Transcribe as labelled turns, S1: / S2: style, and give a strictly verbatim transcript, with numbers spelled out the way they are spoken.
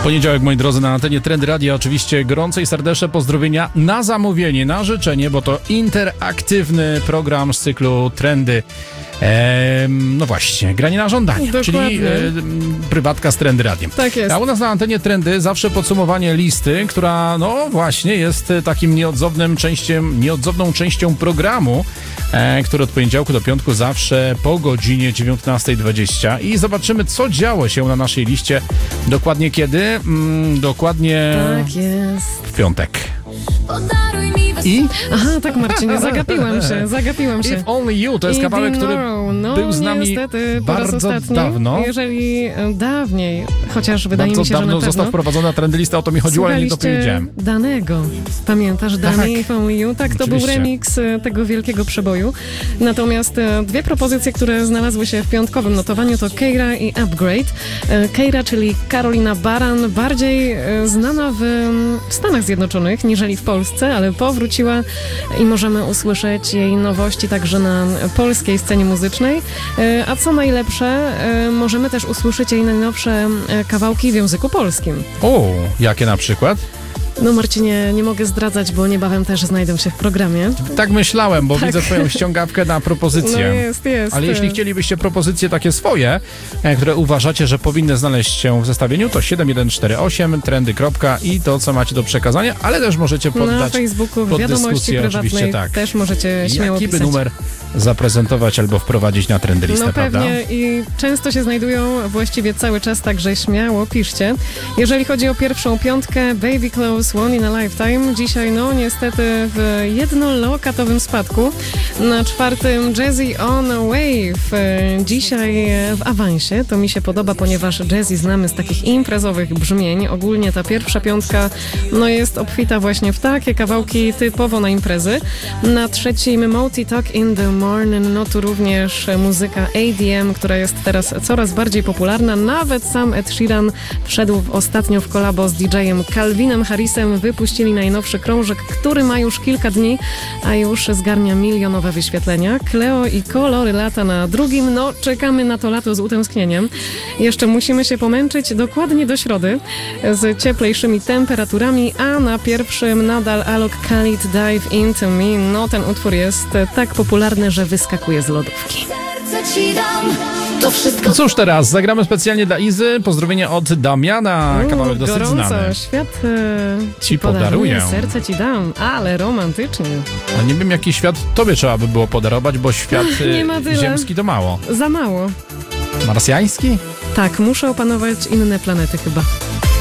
S1: Poniedziałek, moi drodzy, na antenie Trendy Radia. Oczywiście gorące i serdeczne pozdrowienia na zamówienie, na życzenie, bo to interaktywny program z cyklu Trendy. Ehm, no właśnie, granie na żądanie,
S2: Dokładnie.
S1: czyli e, prywatka z Trendy Radiem.
S2: Tak jest.
S1: A u nas na antenie Trendy zawsze podsumowanie listy, która no właśnie jest takim nieodzownym częściem, nieodzowną częścią programu, e, który od poniedziałku do piątku zawsze po godzinie dziewiętnasta dwadzieścia i zobaczymy, co działo się na naszej liście. Dokładnie kiedy? Mm, dokładnie
S2: Tak jest.
S1: w piątek. I?
S2: Aha, tak, Marcinie, zagapiłam się, zagapiłam się.
S1: If Only You, to jest
S2: I
S1: kawałek, który
S2: no,
S1: był z nami
S2: niestety, po raz
S1: bardzo
S2: ostatni,
S1: dawno.
S2: Jeżeli e, dawniej, chociaż wydaje
S1: Bardzo
S2: mi się, że na
S1: dawno
S2: pewno.
S1: został wprowadzony na trendy listę, o to mi chodziło, ale nie dopowiedziałem.
S2: Danego. Pamiętasz Dany
S1: Tak.
S2: If Only You? Tak, to
S1: Oczywiście.
S2: był remix e, tego wielkiego przeboju. Natomiast e, dwie propozycje, które znalazły się w piątkowym notowaniu, to Keira i Upgrade. E, Keira, czyli Karolina Baran, bardziej e, znana w, w Stanach Zjednoczonych, niżeli w Polsce, ale powróciła i możemy usłyszeć jej nowości także na polskiej scenie muzycznej. E, A co najlepsze, e, możemy też usłyszeć jej najnowsze e, kawałki w języku polskim.
S1: O, jakie na przykład?
S2: No Marcinie, nie mogę zdradzać, bo niebawem też znajdą się w programie.
S1: Tak myślałem, bo
S2: Tak.
S1: widzę twoją ściągawkę na
S2: No
S1: propozycje.
S2: jest, jest.
S1: Ale jeśli chcielibyście propozycje takie swoje, e, które uważacie, że powinny znaleźć się w zestawieniu, to siedem jeden cztery osiem trendy. I to, co macie do przekazania, ale też możecie
S2: Na
S1: poddać
S2: Facebooku, w
S1: pod
S2: wiadomości
S1: dyskusję,
S2: prywatnej
S1: oczywiście tak.
S2: też możecie śmiało
S1: Jaki by
S2: pisać.
S1: numer zaprezentować albo wprowadzić na trendy listę,
S2: No
S1: prawda?
S2: pewnie i często się znajdują właściwie cały czas, także śmiało piszcie. Jeżeli chodzi o pierwszą piątkę, Baby Clothes, One in a Lifetime, dzisiaj no niestety w jednolokatowym spadku. Na czwartym Jazzy on a Wave, dzisiaj w awansie. To mi się podoba, ponieważ Jazzy znamy z takich imprezowych brzmień. Ogólnie ta pierwsza piątka no jest obfita właśnie w takie kawałki typowo na imprezy. Na trzecim Moti Talk in the Morning, no tu również muzyka A D M, która jest teraz coraz bardziej popularna. Nawet sam Ed Sheeran wszedł ostatnio w kolabo z D J-em Calvinem Harrisem. Wypuścili najnowszy krążek, który ma już kilka dni, a już zgarnia milionowe wyświetlenia. Cleo i Kolory lata na drugim. No czekamy na to lato z utęsknieniem. Jeszcze musimy się pomęczyć dokładnie do środy z cieplejszymi temperaturami, a na pierwszym nadal Alok Khalid Dive Into Me. No ten utwór jest tak popularny, że wyskakuje z lodówki.
S3: To wszystko.
S1: Cóż teraz, zagramy specjalnie dla Izy. Pozdrowienia od Damiana, kawałek dosyć
S2: gorąco,
S1: znany.
S2: świat e,
S1: Ci podaruję.
S2: serce ci dam, ale romantycznie.
S1: No nie wiem, jaki świat tobie trzeba by było podarować, bo świat
S2: Nie
S1: y,
S2: ma tyle.
S1: ziemski to mało.
S2: Za mało.
S1: Marsjański?
S2: Tak, muszę opanować inne planety chyba.